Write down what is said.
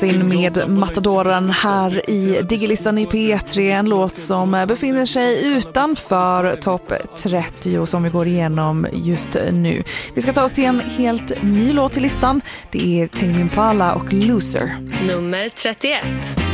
In med Matadoren här i Digilistan i P3, en låt som befinner sig utanför topp 30 som vi går igenom just nu. Vi ska ta oss till en helt ny låt i listan. Det är Tame Impala och Loser. Nummer 31.